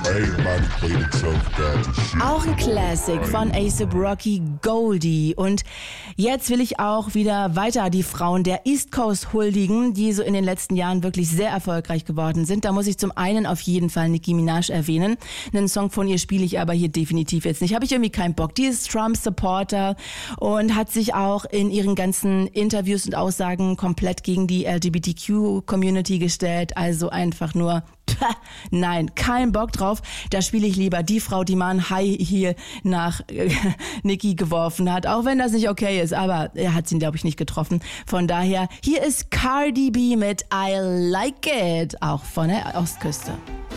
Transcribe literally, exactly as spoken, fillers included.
Auch ein Classic von A$AP Rocky, Goldie. Und jetzt will ich auch wieder weiter die Frauen der East Coast huldigen, die so in den letzten Jahren wirklich sehr erfolgreich geworden sind. Da muss ich zum einen auf jeden Fall Nicki Minaj erwähnen. Einen Song von ihr spiele ich aber hier definitiv jetzt nicht. Habe ich irgendwie keinen Bock. Die ist Trump-Supporter und hat sich auch in ihren ganzen Interviews und Aussagen komplett gegen die L G B T Q-Community gestellt. Also einfach nur... Nein, kein Bock drauf. Da spiele ich lieber die Frau, die mal ein High Heel nach äh, Nicki geworfen hat. Auch wenn das nicht okay ist, aber er hat ihn, glaube ich, nicht getroffen. Von daher, hier ist Cardi B mit I Like It, auch von der Ostküste.